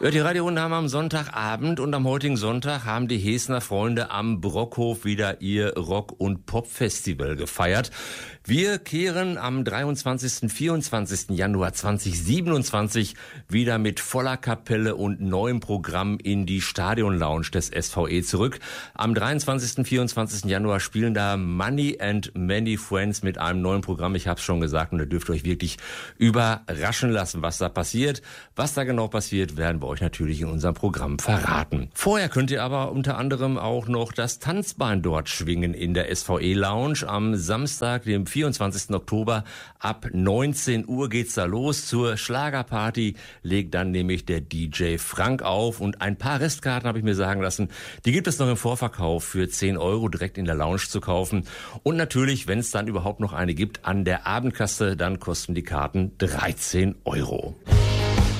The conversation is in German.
Ja, die Radiorunde haben wir am Sonntagabend und am heutigen Sonntag haben die Hessener Freunde am Brockhof wieder ihr Rock- und Pop-Festival gefeiert. Wir kehren am 23. 24. Januar 2027 wieder mit voller Kapelle und neuem Programm in die Stadion-Lounge des SVE zurück. Am 23. 24. Januar spielen da Money and Many Friends mit einem neuen Programm. Ich habe es schon gesagt und da dürft ihr euch wirklich überraschen lassen, was da passiert. Was da genau passiert, werden wir euch natürlich in unserem Programm verraten. Vorher könnt ihr aber unter anderem auch noch das Tanzbein dort schwingen in der SVE Lounge. Am Samstag, dem 24. Oktober, ab 19 Uhr geht's da los. Zur Schlagerparty legt dann nämlich der DJ Frank auf und ein paar Restkarten, habe ich mir sagen lassen, die gibt es noch im Vorverkauf für 10 Euro direkt in der Lounge zu kaufen. Und natürlich, wenn es dann überhaupt noch eine gibt, an der Abendkasse, dann kosten die Karten 13 Euro.